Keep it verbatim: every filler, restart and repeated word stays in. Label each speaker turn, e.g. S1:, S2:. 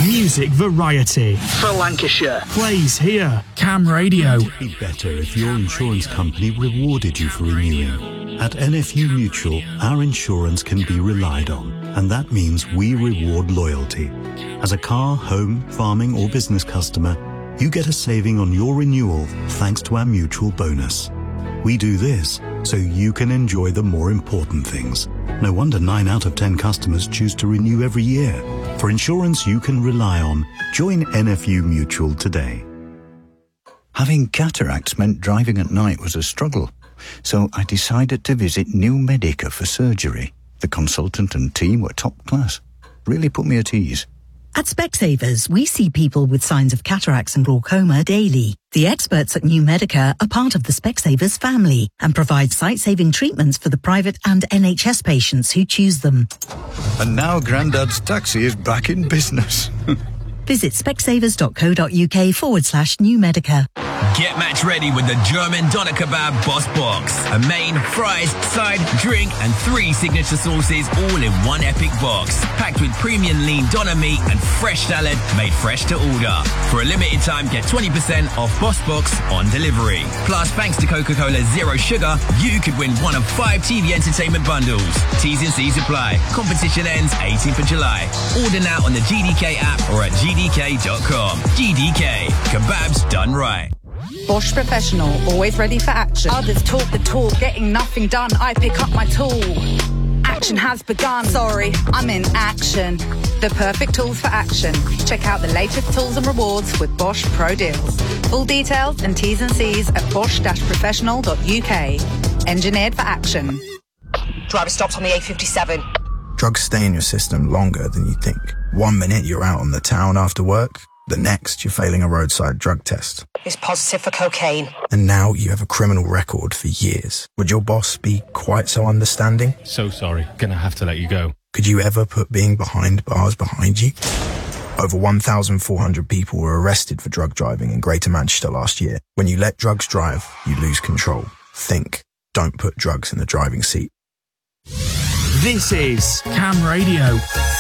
S1: Music variety.
S2: For Lancashire.
S1: Plays here. Cam Radio.
S3: It'd be better if your insurance company rewarded you for renewing. At N F U Mutual, our insurance can be relied on, and that means we reward loyalty. As a car, home, farming or business customer, you get a saving on your renewal thanks to our mutual bonus. We do this so you can enjoy the more important things. No wonder nine out of ten customers choose to renew every year. For insurance you can rely on, join N F U Mutual today.
S4: Having cataracts meant driving at night was a struggle, so I decided to visit New Medica for surgery. The consultant and team were top class. Really put me at ease.
S5: At Specsavers, we see people with signs of cataracts and glaucoma daily. The experts at New Medica are part of the Specsavers family and provide sight-saving treatments for the private and N H S patients who choose them.
S4: And now Grandad's taxi is back in business.
S5: Visit specsavers.co.uk forward slash New Medica.
S6: Get match ready with the German Doner Kebab Boss Box. A main, fries, side, drink and three signature sauces all in one epic box. Packed with premium lean doner meat and fresh salad made fresh to order. For a limited time, get twenty percent off Boss Box on delivery. Plus, thanks to Coca-Cola Zero Sugar, you could win one of five T V entertainment bundles. T's and C's apply. Competition ends eighteenth of July. Order now on the G D K app or at G D K dot com. G D K. Kebabs done right.
S7: Bosch Professional, always ready for action. Others talk the talk, getting nothing done. I pick up my tool. Action has begun. Sorry, I'm in action. The perfect tools for action. Check out the latest tools and rewards with Bosch Pro Deals. Full details and T's and C's at bosch dash professional dot U K. Engineered for action.
S8: Driver stopped on the A fifty-seven.
S9: Drugs stay in your system longer than you think. One minute you're out on the town after work. The next, you're failing a roadside drug test.
S8: It's positive for cocaine.
S9: And now you have a criminal record for years. Would your boss be quite so understanding?
S10: So sorry. Gonna have to let you go.
S9: Could you ever put being behind bars behind you? Over one thousand four hundred people were arrested for drug driving in Greater Manchester last year. When you let drugs drive, you lose control. Think. Don't put drugs in the driving seat.
S1: This is Cam Radio.